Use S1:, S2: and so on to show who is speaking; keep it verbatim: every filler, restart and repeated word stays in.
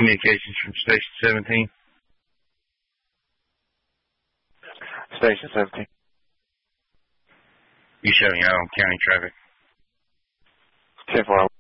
S1: communications from Station seventeen.
S2: Station seventeen.
S1: You showing out on county traffic.
S2: ten four.